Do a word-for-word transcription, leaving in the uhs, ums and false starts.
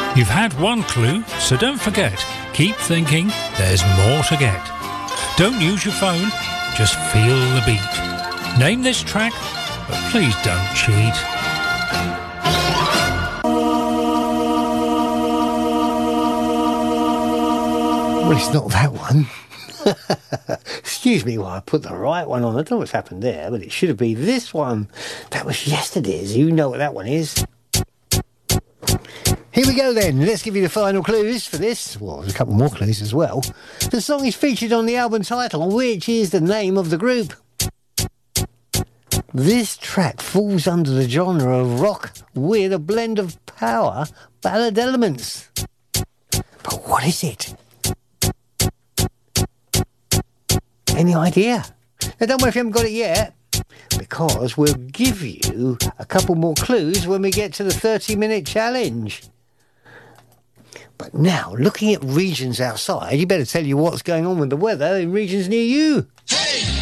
You've had one clue, so don't forget, keep thinking, there's more to get. Don't use your phone, just feel the beat. Name this track, but please don't cheat. Well, it's not that one. Excuse me while I put the right one on. I don't know what's happened there, but it should have been this one. That was yesterday's. You know what that one is. Here we go then. Let's give you the final clues for this. Well, there's a couple more clues as well. The song is featured on the album title, which is the name of the group. This track falls under the genre of rock with a blend of power ballad elements. But what is it? Any idea? Now, don't worry if you haven't got it yet, because we'll give you a couple more clues when we get to the thirty-minute challenge. But now, looking at regions outside, you better tell you what's going on with the weather in regions near you. Hey!